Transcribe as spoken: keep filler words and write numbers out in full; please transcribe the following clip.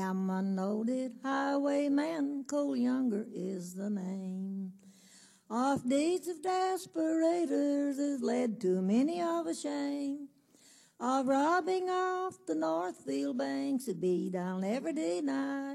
am a noted highwayman, Cole Younger is the name. Oft deeds of desperators has led to many of a shame. Of robbing off the Northfield banks, it be down every day night.